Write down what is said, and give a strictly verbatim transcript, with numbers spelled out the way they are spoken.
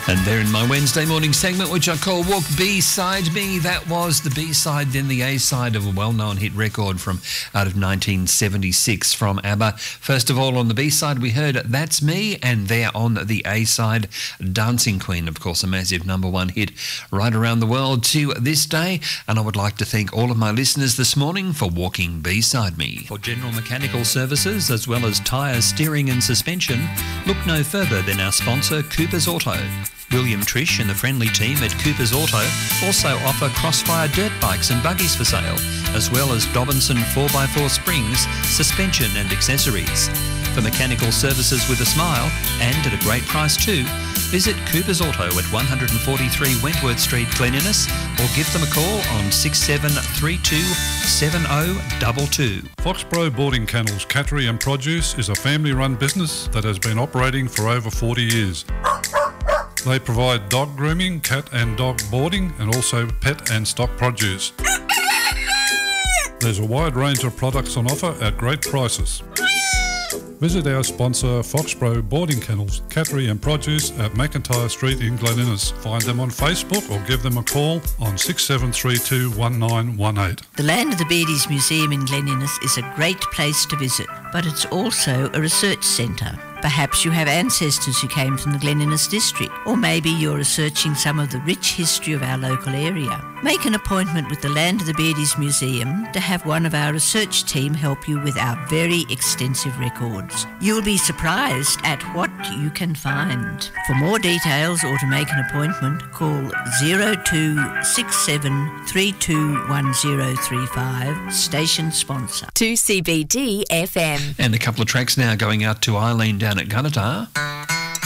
And there in my Wednesday morning segment, which I call Walk B-Side Me, that was the B-side, then the A-side of a well-known hit record from out of nineteen seventy-six from ABBA. First of all, on the B-side, we heard That's Me, and there on the A-side, Dancing Queen, of course, a massive number one hit right around the world to this day. And I would like to thank all of my listeners this morning for walking B-side me. For general mechanical services, as well as tyres, steering and suspension, look no further than our sponsor, Cooper's Auto. William Trish and the friendly team at Cooper's Auto also offer Crossfire dirt bikes and buggies for sale, as well as Dobinson four by four springs, suspension and accessories. For mechanical services with a smile, and at a great price too, visit Cooper's Auto at one forty-three Wentworth Street, Glen Innes, or give them a call on six seven three two, seven oh two two. Foxborough Boarding Kennels Cattery and Produce is a family-run business that has been operating for over forty years. They provide dog grooming, cat and dog boarding, and also pet and stock produce. There's a wide range of products on offer at great prices. Visit our sponsor, Foxborough Boarding Kennels, Cattery and Produce at McIntyre Street in Glen Innes. Find them on Facebook or give them a call on six seven three two, one nine one eight. The Land of the Beardies Museum in Glen Innes is a great place to visit, but it's also a research centre. Perhaps you have ancestors who came from the Glen Innes district, or maybe you're researching some of the rich history of our local area. Make an appointment with the Land of the Beardies Museum to have one of our research team help you with our very extensive records. You'll be surprised at what you can find. For more details or to make an appointment, call zero two six seven three two one zero three five, station sponsor. two C B D F M. And a couple of tracks now going out to Eileen down at Gunnedah.